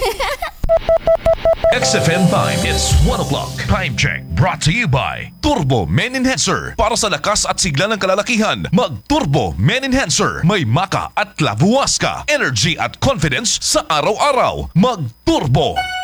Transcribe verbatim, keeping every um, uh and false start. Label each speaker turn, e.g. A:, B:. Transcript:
A: X F M time, it's one o'clock. Time check brought to you by Turbo Men Enhancer. Para sa lakas at sigla ng kalalakihan, mag-Turbo Men Enhancer. May maka at lavuas ka. Energy at confidence sa araw-araw. Mag-Turbo.